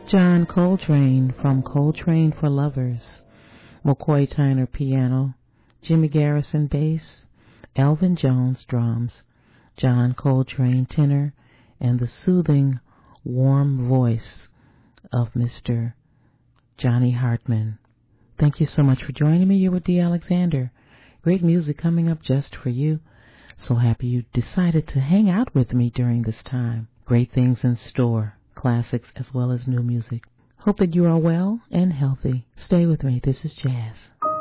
John Coltrane from Coltrane for Lovers, McCoy Tyner piano, Jimmy Garrison bass, Elvin Jones drums, John Coltrane tenor, and the soothing, warm voice of Mr. Johnny Hartman. Thank you so much for joining me. You're with Dee Alexander. Great music coming up just for you. So happy you decided to hang out with me during this time. Great things in store, classics as well as new music. Hope that you are well and healthy. Stay with me. This is Jazz.